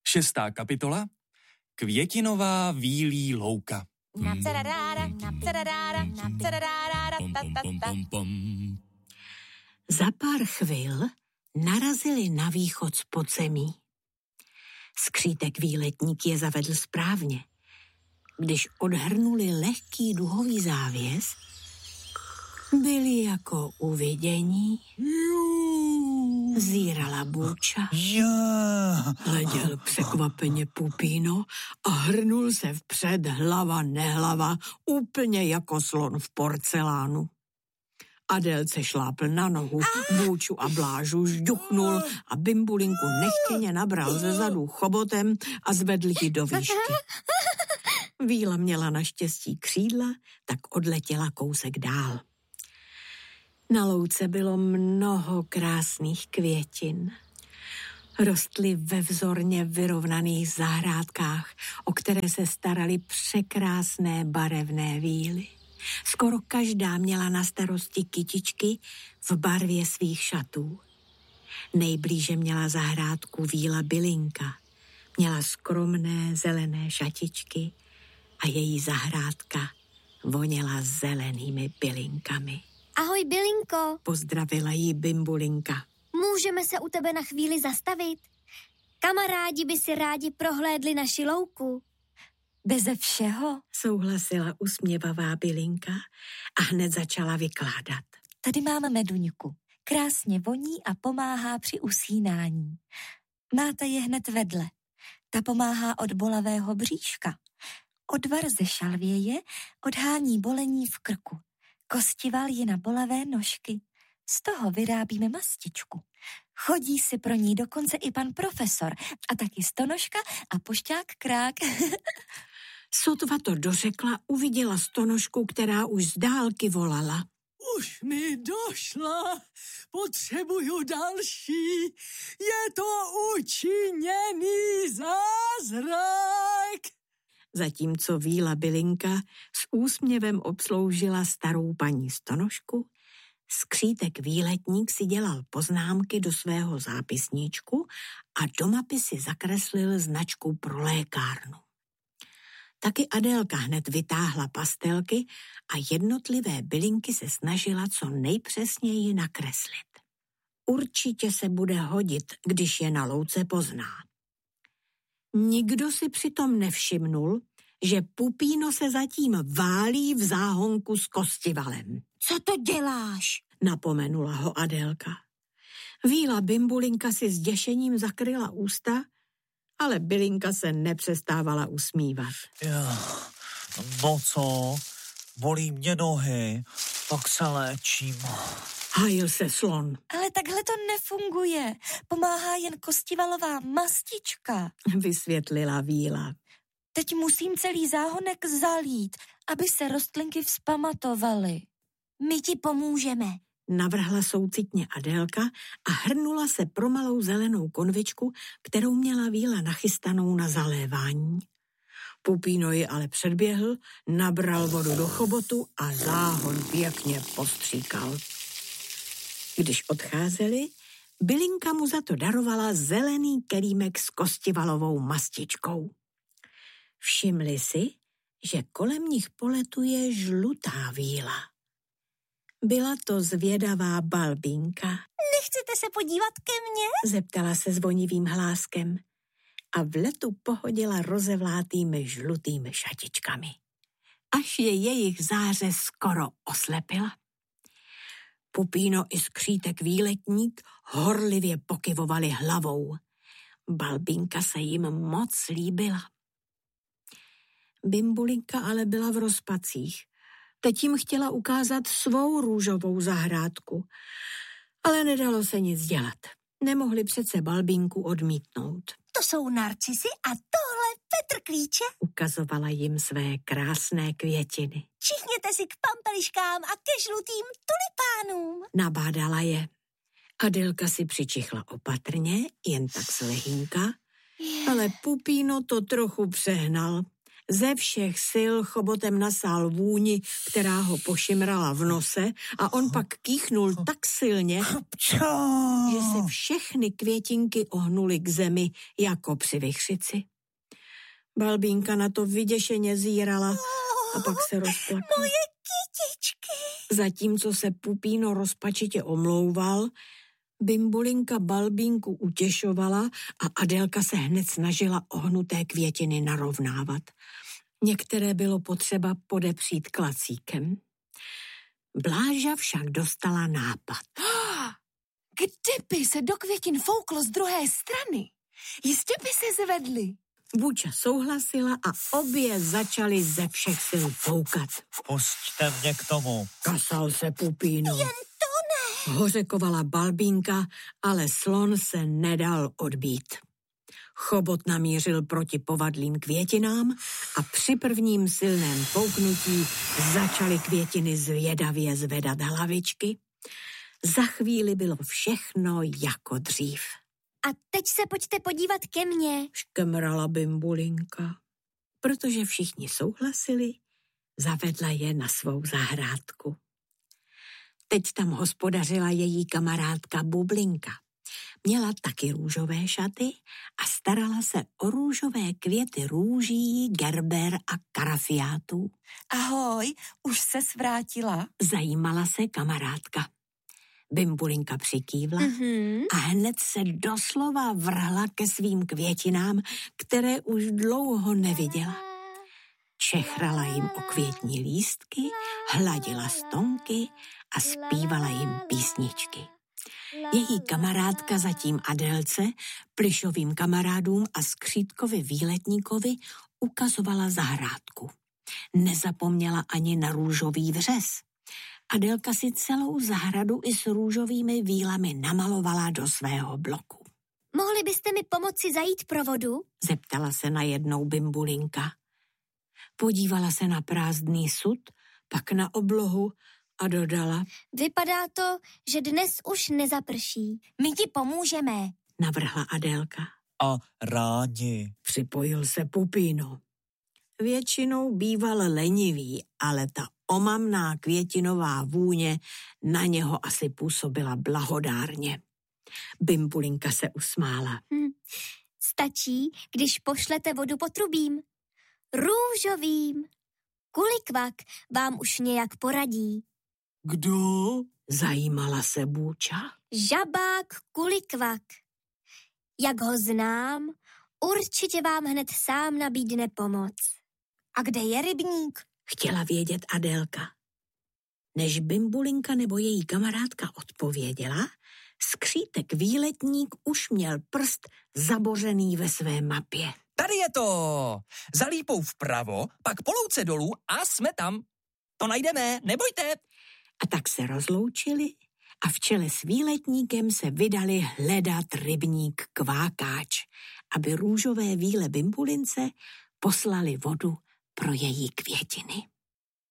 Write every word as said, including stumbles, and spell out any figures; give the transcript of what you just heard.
Šestá kapitola. Květinová vílí louka. Za pár chvil narazili na východ z podzemí. Skřítek výletník je zavedl správně. Když odhrnuli lehký duhový závěs, byli jako uvidění. Zírala Bůča. Hleděl překvapeně Pupíno a hrnul se vpřed hlava nehlava, úplně jako slon v porcelánu. Adélce šlápl na nohu, Bůču a Blážu žduchnul a Bimbulinku nechtěně nabral ze zadu chobotem a zvedl ji do výšky. Víla měla naštěstí křídla, tak odletěla kousek dál. Na louce bylo mnoho krásných květin. Rostly ve vzorně vyrovnaných zahrádkách, o které se staraly překrásné barevné víly. Skoro každá měla na starosti kytičky v barvě svých šatů. Nejblíže měla zahrádku víla Bylinka. Měla skromné zelené šatičky a její zahrádka voněla zelenými bylinkami. Ahoj, Bylinko. Pozdravila jí Bimbulinka. Můžeme se u tebe na chvíli zastavit? Kamarádi by si rádi prohlédli naši louku. Beze všeho, souhlasila usměvavá Bylinka a hned začala vykládat. Tady máme meduňku. Krásně voní a pomáhá při usínání. Máte je hned vedle. Ta pomáhá od bolavého bříška. Odvar ze šalvěje odhání bolení v krku. Kostival ji na bolavé nožky. Z toho vyrábíme mastičku. Chodí si pro ní dokonce i pan profesor a taky Stonožka a pošťák Krák. Sotva to dořekla, uviděla Stonožku, která už z dálky volala. Už mi došla, potřebuju další, je to učiněný zázrak. Zatímco víla Bylinka s úsměvem obsloužila starou paní Stonožku, skřítek výletník si dělal poznámky do svého zápisníčku a do mapy si zakreslil značku pro lékárnu. Taky Adélka hned vytáhla pastelky a jednotlivé bylinky se snažila co nejpřesněji nakreslit. Určitě se bude hodit, když je na louce pozná. Nikdo si přitom nevšimnul, že Pupíno se zatím válí v záhonku s Kostivalem. Co to děláš? Napomenula ho Adélka. Víla Bimbulinka si s děšením zakryla ústa, ale Bylinka se nepřestávala usmívat. Já, no co, bolí mě nohy, tak se léčím. Hájil se slon. Ale takhle to nefunguje. Pomáhá jen Kostivalová mastička, vysvětlila Víla. Teď musím celý záhonek zalít, aby se rostlinky vzpamatovaly. My ti pomůžeme, navrhla soucitně Adélka a hrnula se pro malou zelenou konvičku, kterou měla Víla nachystanou na zalévání. Pupíno ji ale předběhl, nabral vodu do chobotu a záhon pěkně postříkal. Když odcházeli, Bylinka mu za to darovala zelený kelímek s Kostivalovou mastičkou. Všimli si, že kolem nich poletuje žlutá víla. Byla to zvědavá Balbínka. Nechcete se podívat ke mně? Zeptala se zvonivým hláskem a v letu pohodila rozevlátými žlutými šatičkami. Až je jejich záře skoro oslepila. Pupíno i skřítek výletník horlivě pokyvovali hlavou. Balbínka se jim moc líbila. Bimbulinka ale byla v rozpacích. Teď jim chtěla ukázat svou růžovou zahrádku. Ale nedalo se nic dělat. Nemohli přece Balbínku odmítnout. To jsou narcisy a tohle petrklíče. Ukazovala jim své krásné květiny. Čichněte si k pampeliškám a ke žlutým tulipánům. Nabádala je. Adélka si přičichla opatrně, jen tak slehínka, ale Pupíno to trochu přehnal Ze všech sil chobotem nasál vůni, která ho pošimrala v nose a on pak kýchnul tak silně, že se všechny květinky ohnuly k zemi jako při vichřici. Balbínka na to vyděšeně zírala a pak se rozplakala. Moje kytičky! Zatímco se Pupíno rozpačitě omlouval, Bimbulinka Balbínku utěšovala a Adelka se hned snažila ohnuté květiny narovnávat. Některé bylo potřeba podepřít klacíkem. Bláža však dostala nápad. Kdyby se do květin fouklo z druhé strany, jistě by se zvedly. Bůča souhlasila a obě začaly ze všech sil foukat. Pusťte mě k tomu. Kasal se Pupíno. Jen to ne. Hořekovala Balbínka, ale slon se nedal odbít. Chobot namířil proti povadlým květinám a při prvním silném fouknutí začaly květiny zvědavě zvedat hlavičky. Za chvíli bylo všechno jako dřív. A teď se pojďte podívat ke mně. Škemrala Bimbulinka. Protože všichni souhlasili, zavedla je na svou zahrádku. Teď tam hospodařila její kamarádka Bublinka. Měla taky růžové šaty a starala se o růžové květy růží, gerber a karafiátů. Ahoj, už se vrátila? Zajímala se kamarádka. Bimbulinka přikývla Mm-hmm. a hned se doslova vrhla ke svým květinám, které už dlouho neviděla. Čechrala jim o květní lístky, hladila stonky a zpívala jim písničky. Její kamarádka zatím Adelce, Plišovým kamarádům a Skřítkovi výletníkovi ukazovala zahrádku. Nezapomněla ani na růžový vřes. Adelka si celou zahradu i s růžovými vílami namalovala do svého bloku. Mohli byste mi pomoci zajít pro vodu? Zeptala se najednou Bimbulinka. Podívala se na prázdný sud, pak na oblohu a dodala. Vypadá to, že dnes už nezaprší. My ti pomůžeme. Navrhla Adelka. A rádi. Připojil se Pupíno. Většinou býval lenivý, ale ta omamná květinová vůně na něho asi působila blahodárně. Bimbulinka se usmála. Hm. Stačí, když pošlete vodu potrubím. Růžovým. Kulikvak vám už nějak poradí. Kdo? Zajímala se Bůča. Žabák Kulikvak. Jak ho znám, určitě vám hned sám nabídne pomoc. A kde je rybník? Chtěla vědět Adelka. Než Bimbulinka nebo její kamarádka odpověděla, Skřítek výletník už měl prst zabořený ve své mapě. Tady je to! Za lípou vpravo, pak po louce dolů a jsme tam. To najdeme, nebojte. A tak se rozloučili a v čele s výletníkem se vydali hledat rybník Kvákáč, aby růžové víle Bimbulince poslali vodu pro její květiny.